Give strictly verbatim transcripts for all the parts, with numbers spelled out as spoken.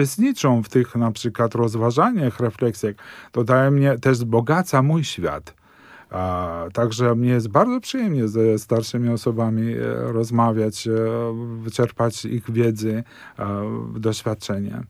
uczestniczą w tych na przykład rozważaniach, refleksjach, to daje mnie też wzbogaca mój świat. A, także mnie jest bardzo przyjemnie ze starszymi osobami e, rozmawiać, e, wyczerpać ich wiedzy, e, doświadczenie.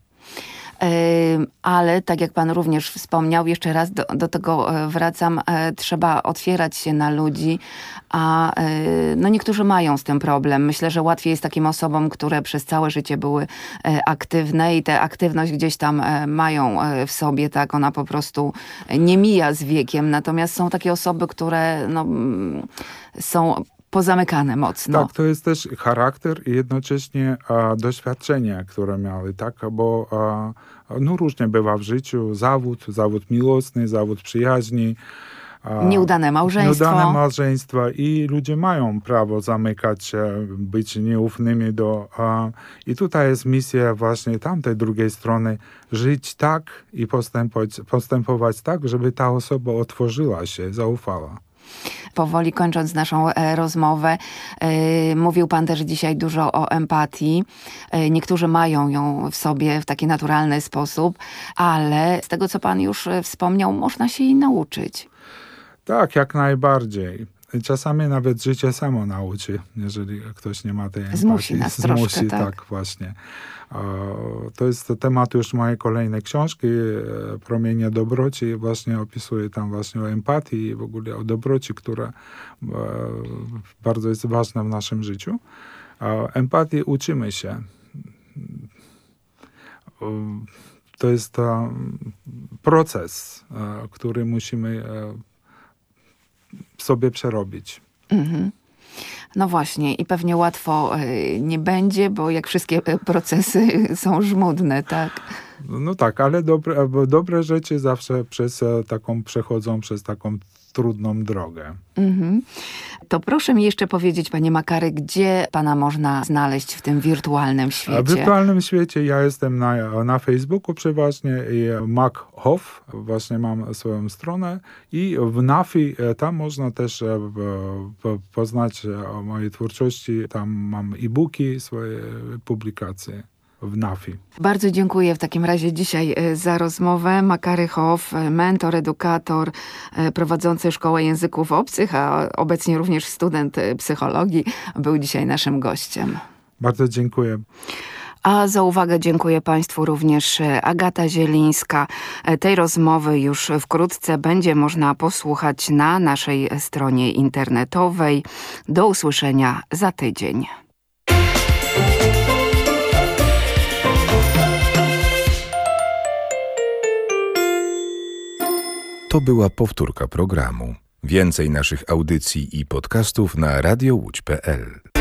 Ale tak jak pan również wspomniał, jeszcze raz do, do tego wracam, trzeba otwierać się na ludzi, a no niektórzy mają z tym problem. Myślę, że łatwiej jest takim osobom, które przez całe życie były aktywne i tę aktywność gdzieś tam mają w sobie, tak, ona po prostu nie mija z wiekiem. Natomiast są takie osoby, które no, są pozamykane mocno. Tak, to jest też charakter i jednocześnie a, doświadczenie, które miały, tak, bo a, no różnie bywa w życiu, zawód, zawód miłosny, zawód przyjaźni. A, nieudane małżeństwo. Nieudane małżeństwa i ludzie mają prawo zamykać się, być nieufnymi do... A, i tutaj jest misja właśnie tamtej drugiej strony, żyć tak i postępować, postępować tak, żeby ta osoba otworzyła się, zaufała. Powoli kończąc naszą e, rozmowę, e, mówił pan też dzisiaj dużo o empatii. E, niektórzy mają ją w sobie w taki naturalny sposób, ale z tego, co pan już wspomniał, można się jej nauczyć. Tak, jak najbardziej. Czasami nawet życie samo nauczy, jeżeli ktoś nie ma tej empatii. Zmusi nas Zmusi, troszkę, tak. tak, właśnie. To jest temat już mojej kolejnej książki, Promienie dobroci. Właśnie opisuję tam właśnie o empatii i w ogóle o dobroci, która bardzo jest ważna w naszym życiu. Empatii uczymy się. To jest proces, który musimy sobie przerobić. Mhm. No właśnie i pewnie łatwo nie będzie, bo jak wszystkie procesy są żmudne, tak? No tak, ale dobre, dobre rzeczy zawsze przez taką przechodzą przez taką trudną drogę. Mhm. To proszę mi jeszcze powiedzieć, panie Makary, gdzie pana można znaleźć w tym wirtualnym świecie? W wirtualnym świecie ja jestem na, na Facebooku przeważnie i Mac Hof, właśnie mam swoją stronę i w Nafi tam można też poznać o mojej twórczości, tam mam e-booki, swoje publikacje. W Nafi. Bardzo dziękuję w takim razie dzisiaj za rozmowę. Makary Hof, mentor, edukator, prowadzący Szkołę Języków Obcych, a obecnie również student psychologii, był dzisiaj naszym gościem. Bardzo dziękuję. A za uwagę dziękuję państwu również Agata Zielińska. Tej rozmowy już wkrótce będzie można posłuchać na naszej stronie internetowej. Do usłyszenia za tydzień. To była powtórka programu. Więcej naszych audycji i podcastów na radio łódź kropka pe el.